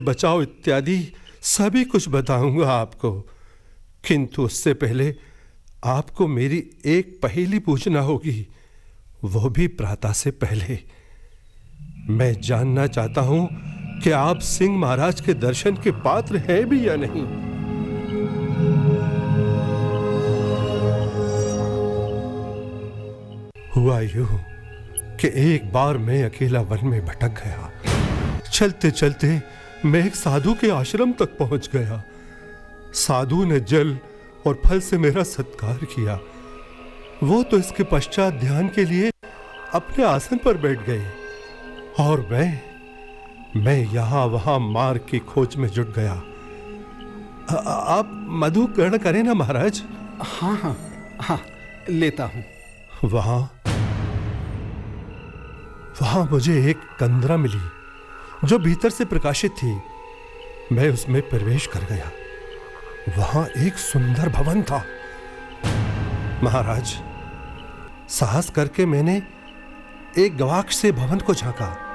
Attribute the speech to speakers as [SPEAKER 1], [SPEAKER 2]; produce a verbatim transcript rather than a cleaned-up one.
[SPEAKER 1] बचाओ इत्यादि सभी कुछ बताऊंगा आपको, किंतु उससे पहले आपको मेरी एक पहेली पूछना होगी, वो भी प्रातः से पहले। मैं जानना चाहता हूं कि आप सिंह महाराज के दर्शन के पात्र हैं भी या नहीं। हुआ यूं कि एक बार मैं अकेला वन में भटक गया। चलते चलते मैं एक साधु के आश्रम तक पहुंच गया। साधु ने जल और फल से मेरा सत्कार किया। वो तो इसके पश्चात ध्यान के लिए अपने आसन पर बैठ गए और मैं मैं यहां वहां मार्ग की खोज में जुट गया। आ, आप मधु ग्रहण करें ना महाराज।
[SPEAKER 2] हाँ हाँ हाँ लेता हूं।
[SPEAKER 1] वहां वहां मुझे एक कंदरा मिली जो भीतर से प्रकाशित थी। मैं उसमें प्रवेश कर गया। वहां एक सुंदर भवन था। महाराज, साहस करके मैंने एक गवाक्ष से भवन को झांका।